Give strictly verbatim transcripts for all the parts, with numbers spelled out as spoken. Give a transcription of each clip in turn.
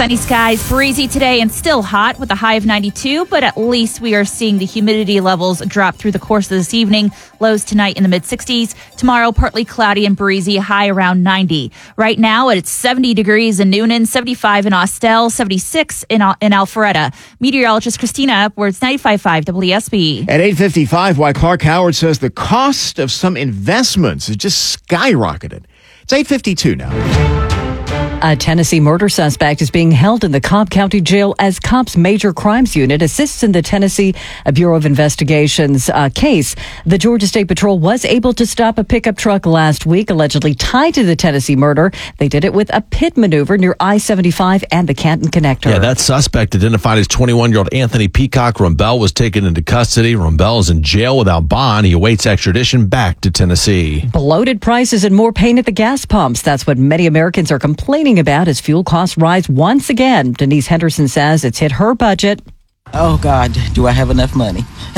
Sunny skies, breezy today, and still hot with a high of ninety-two, but at least we are seeing the humidity levels drop through the course of this evening. Lows tonight in the mid-sixties. Tomorrow, partly cloudy and breezy, high around ninety. Right now, it's seventy degrees in Noonan, seventy-five in Austell, seventy-six in, in Alpharetta. Meteorologist Christina Upwards, ninety-five point five W S B. At eight fifty-five, why Clark Howard says the cost of some investments has just skyrocketed. It's eight fifty-two now. A Tennessee murder suspect is being held in the Cobb County Jail as Cobb's Major Crimes Unit assists in the Tennessee Bureau of Investigation's uh, case. The Georgia State Patrol was able to stop a pickup truck last week allegedly tied to the Tennessee murder. They did it with a pit maneuver near I seventy-five and the Canton Connector. Yeah, that suspect, identified as twenty-one-year-old Anthony Peacock Rumbell, was taken into custody. Rumbell is in jail without bond. He awaits extradition back to Tennessee. Bloated prices and more pain at the gas pumps. That's what many Americans are complaining about as fuel costs rise once again. Denise Henderson says it's hit her budget. Oh, God, do I have enough money?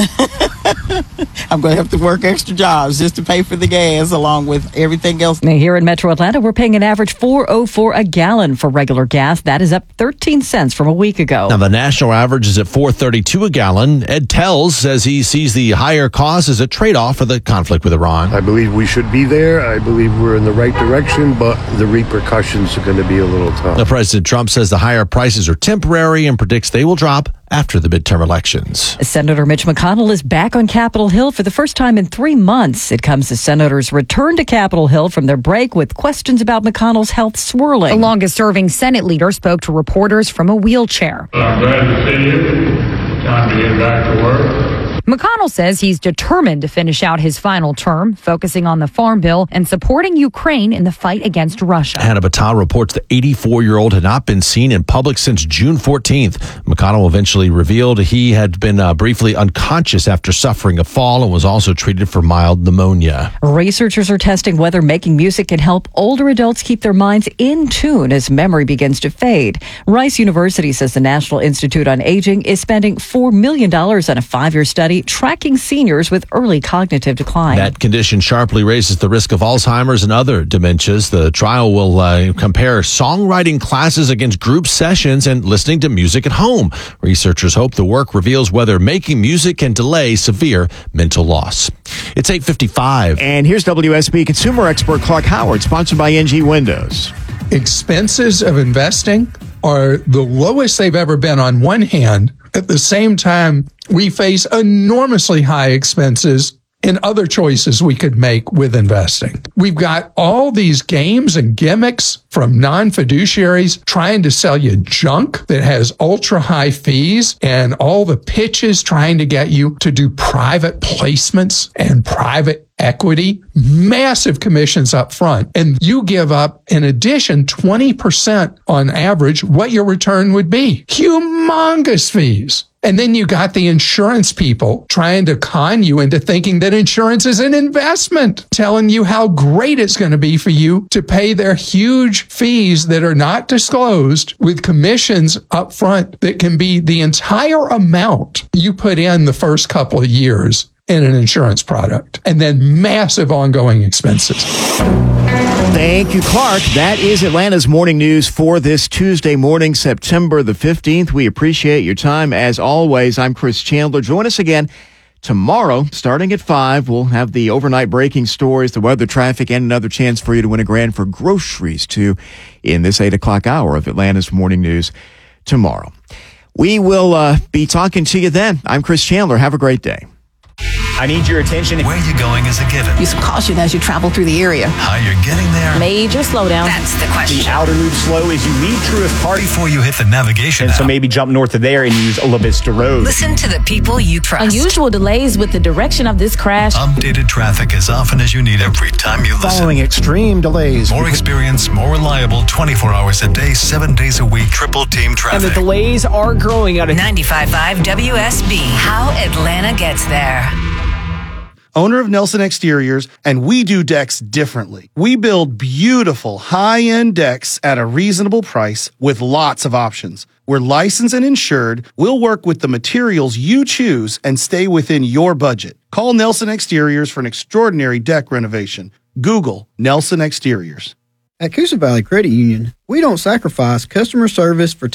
I'm going to have to work extra jobs just to pay for the gas along with everything else. Here in Metro Atlanta, we're paying an average four oh four a gallon for regular gas. That is up thirteen cents from a week ago. Now, the national average is at four thirty-two a gallon. Ed Tells says he sees the higher cost as a trade-off for the conflict with Iran. I believe we should be there. I believe we're in the right direction, but the repercussions are going to be a little tough. Now, President Trump says the higher prices are temporary and predicts they will drop after the midterm elections. Senator Mitch McConnell is back on Capitol Hill for the first time in three months. It comes as senators return to Capitol Hill from their break with questions about McConnell's health swirling. The longest-serving Senate leader spoke to reporters from a wheelchair. I'm glad to see you. Time to get back to work. McConnell says he's determined to finish out his final term, focusing on the Farm Bill and supporting Ukraine in the fight against Russia. Hannah Battah reports the eighty-four-year-old had not been seen in public since June fourteenth. McConnell eventually revealed he had been uh, briefly unconscious after suffering a fall and was also treated for mild pneumonia. Researchers are testing whether making music can help older adults keep their minds in tune as memory begins to fade. Rice University says the National Institute on Aging is spending four million dollars on a five-year study tracking seniors with early cognitive decline. That condition sharply raises the risk of Alzheimer's and other dementias. The trial will uh, compare songwriting classes against group sessions and listening to music at home. Researchers hope the work reveals whether making music can delay severe mental loss. It's eight fifty-five. And here's W S B consumer expert Clark Howard, sponsored by N G Windows. Expenses of investing are the lowest they've ever been on one hand. At the same time, we face enormously high expenses in other choices we could make with investing. We've got all these games and gimmicks from non-fiduciaries trying to sell you junk that has ultra high fees, and all the pitches trying to get you to do private placements and private equity, massive commissions up front. And you give up, in addition, twenty percent on average what your return would be. Humongous fees. And then you got the insurance people trying to con you into thinking that insurance is an investment, telling you how great it's going to be for you to pay their huge fees that are not disclosed with commissions up front that can be the entire amount you put in the first couple of years in an insurance product, and then massive ongoing expenses. Thank you, Clark. That is Atlanta's morning news for this Tuesday morning, September the fifteenth. We appreciate your time. As always, I'm Chris Chandler. Join us again tomorrow, starting at five. We'll have the overnight breaking stories, the weather, traffic, and another chance for you to win a grand for groceries, too, in this eight o'clock hour of Atlanta's morning news tomorrow. We will uh, be talking to you then. I'm Chris Chandler. Have a great day. I need your attention. Where you're going is a given. Use caution as you travel through the area. How you're getting there. Major slowdown. That's the question. The outer loop slow as you leave Truist Park. Before you hit the navigation And app. so maybe jump north of there and use Ola Vista Road. Listen to the people you trust. Unusual delays with the direction of this crash. Updated traffic as often as you need every time you listen. Following extreme delays. More experience, more reliable, twenty-four hours a day, seven days a week, triple team traffic. And the delays are growing out of ninety-five point five W S B. How Atlanta gets there. Owner of Nelson Exteriors, and we do decks differently. We build beautiful, high-end decks at a reasonable price with lots of options. We're licensed and insured. We'll work with the materials you choose and stay within your budget. Call Nelson Exteriors for an extraordinary deck renovation. Google Nelson Exteriors. At Coosa Valley Credit Union, we don't sacrifice customer service for